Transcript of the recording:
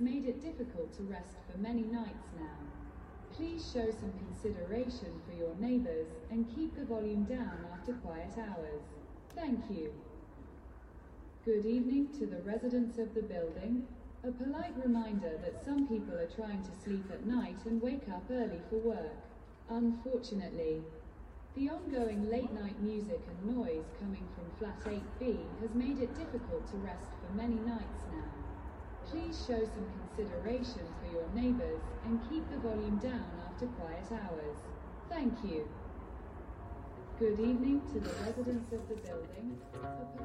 made it difficult to rest for many nights now. Please show some consideration for your neighbors and keep the volume down after quiet hours. Thank you. Good evening to the residents of the building. A polite reminder that some people are trying to sleep at night and wake up early for work. Unfortunately, the ongoing late-night music and noise coming from Flat 8B has made it difficult to rest for many nights now. Please show some consideration for your neighbors and keep the volume down after quiet hours. Thank you. Good evening to the residents of the building.